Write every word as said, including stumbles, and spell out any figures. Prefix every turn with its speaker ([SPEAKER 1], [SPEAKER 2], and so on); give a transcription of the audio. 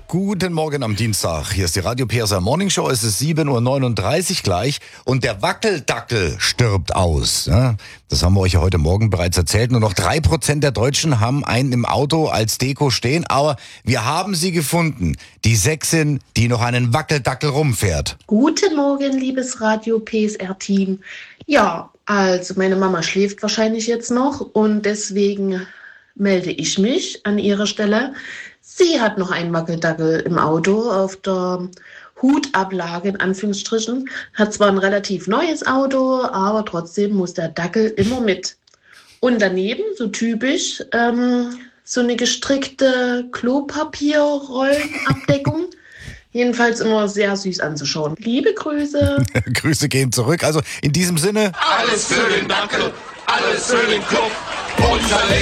[SPEAKER 1] Guten Morgen am Dienstag. Hier ist die Radio P S R Morning Show. Es ist sieben Uhr neununddreißig gleich und der Wackeldackel stirbt aus. Ja, das haben wir euch ja heute Morgen bereits erzählt. Nur noch drei Prozent der Deutschen haben einen im Auto als Deko stehen. Aber wir haben sie gefunden. Die Sächsin, die noch einen Wackeldackel rumfährt.
[SPEAKER 2] Guten Morgen, liebes Radio P S R-Team. Ja, also meine Mama schläft wahrscheinlich jetzt noch und deswegen melde ich mich an ihrer Stelle. Sie hat noch einen Wackeldackel im Auto auf der Hutablage in Anführungsstrichen. Hat zwar ein relativ neues Auto, aber trotzdem muss der Dackel immer mit. Und daneben, so typisch, ähm, so eine gestrickte Klopapierrollenabdeckung. Jedenfalls immer sehr süß anzuschauen. Liebe Grüße.
[SPEAKER 1] Grüße gehen zurück. Also in diesem Sinne.
[SPEAKER 3] Alles für den Dackel, alles für den Kopf. Unser Leben.